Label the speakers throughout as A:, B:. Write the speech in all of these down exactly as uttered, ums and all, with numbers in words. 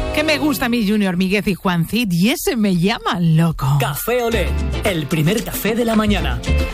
A: Que me gusta a mí Junior Míguez y Juan Cid y ese me llama loco.
B: Café Olé, el primer café de la mañana.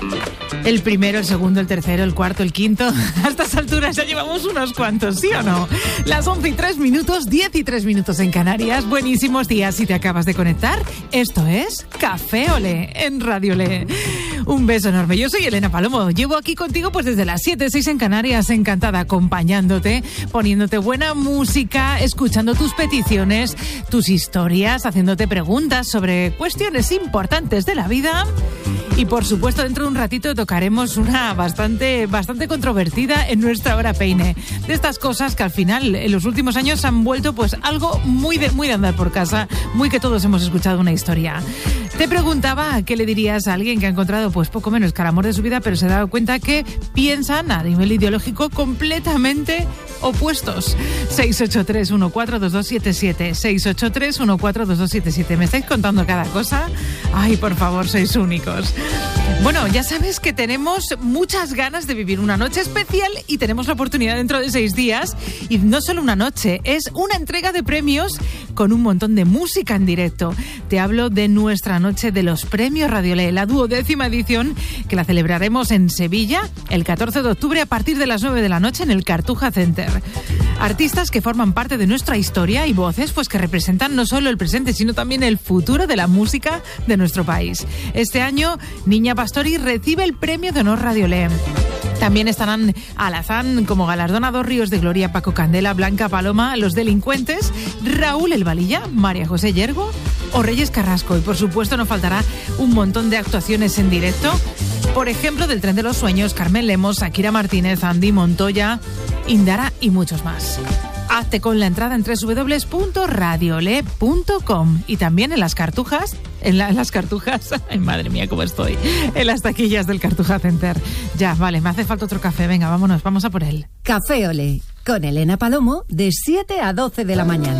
A: El primero, el segundo, el tercero, el cuarto, el quinto. A estas alturas ya llevamos unos cuantos, ¿sí o no? Las once y tres minutos, diez y tres minutos en Canarias. Buenísimos días si te acabas de conectar. Esto es Café Olé en Radio Olé. Un beso enorme. Yo soy Elena Palomo. Llevo aquí contigo pues desde las siete, seis en Canarias, encantada, acompañándote, poniéndote buena música, escuchando tus peticiones, tus historias, haciéndote preguntas sobre cuestiones importantes de la vida. Y por supuesto, dentro de un ratito tocaremos una bastante, bastante controvertida en nuestra hora peine. De estas cosas que al final, en los últimos años, han vuelto pues algo muy de, muy de andar por casa, muy que todos hemos escuchado una historia. Te preguntaba qué le dirías a alguien que ha encontrado pues poco menos que el amor de su vida, pero se ha dado cuenta que piensan a nivel ideológico completamente opuestos. seis ocho tres uno cuatro dos dos siete siete, seis ocho tres uno cuatro dos dos siete siete. ¿Me estáis contando cada cosa? Ay, por favor, sois únicos. Bueno, ya sabes que tenemos muchas ganas de vivir una noche especial y tenemos la oportunidad dentro de seis días. Y no solo una noche, es una entrega de premios con un montón de música en directo. Te hablo de nuestra noche de los premios Radio Olé, la duodécima edición, que la celebraremos en Sevilla el catorce de octubre a partir de las nueve de la noche en el Cartuja Center. Artistas que forman parte de nuestra historia y voces pues que representan no solo el presente, sino también el futuro de la música de nuestro país. Este año, Niña Pastori recibe el premio de honor Radio Olé. También estarán Alazán como galardonador, Ríos de Gloria, Paco Candela, Blanca Paloma, Los Delincuentes, Raúl El Valilla, María José Yergo o Reyes Carrasco. Y por supuesto no faltará un montón de actuaciones en directo. Por ejemplo, del Tren de los Sueños, Carmen Lemos, Shakira Martínez, Andy Montoya, Indara y muchos más. Hazte con la entrada en doble u doble u doble u punto radio olé punto com y también en las cartujas, en, la, en las cartujas, ay madre mía cómo estoy, en las taquillas del Cartuja Center. Ya, vale, me hace falta otro café, venga, vámonos, vamos a por él.
C: Café Olé, con Elena Palomo, de siete a doce de la mañana.